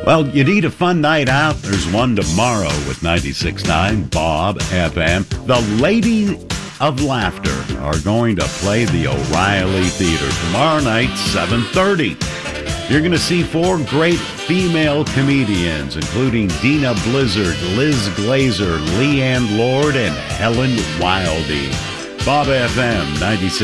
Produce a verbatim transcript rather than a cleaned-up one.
Well, you need a fun night out. There's one tomorrow with ninety-six point nine Bob F M. The Lady of Laughter are going to play the O'Reilly Theater tomorrow night, seven thirty. You're going to see four great female comedians, including Dina Blizzard, Liz Glazer, Leanne Lord, and Helen Wildy. Bob F M ninety-six.